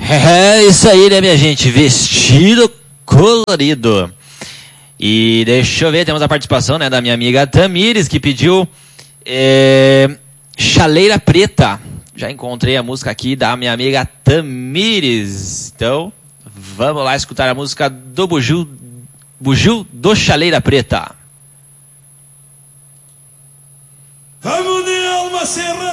É isso aí, né, minha gente? Vestido colorido. E deixa eu ver, temos a participação, né, da minha amiga Tamires, que pediu Chaleira Preta. Já encontrei a música aqui da minha amiga Tamires. Então, vamos lá escutar a música do Buju do Chaleira Preta. Vamos de alma serra.